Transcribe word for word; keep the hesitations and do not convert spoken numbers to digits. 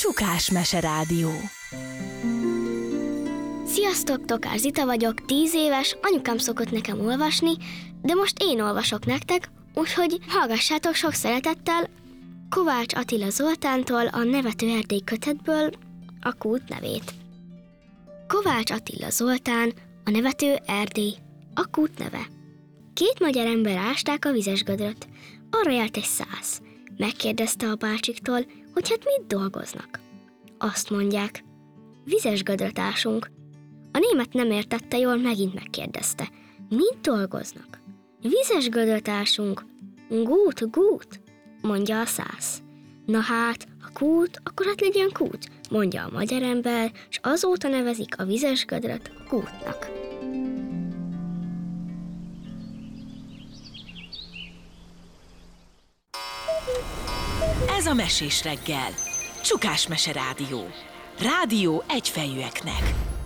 Csukás Meserádió. Sziasztok, Tokás Zita vagyok, tíz éves, anyukám szokott nekem olvasni, de most én olvasok nektek, úgyhogy hallgassátok sok szeretettel Kovács Attila Zoltántól a Nevető Erdély kötetből a kút nevét. Kovács Attila Zoltán, a Nevető Erdély, a kút neve. Két magyar ember ásták a vizes gödröt. Arra járt egy szász. Megkérdezte a bácsiktól, hogy hát mit dolgoznak. Azt mondják, vizes gödröt ásunk. A német nem értette jól, megint megkérdezte, mit dolgoznak. Vizes gödröt ásunk. Gút, gút, mondja a szász. Na hát, ha kút, akkor hát legyen kút, mondja a magyar ember, és azóta nevezik a vizes gödröt kútnak. Ez a Mesés reggel. Csukás Meserádió. Rádió egyfejűeknek.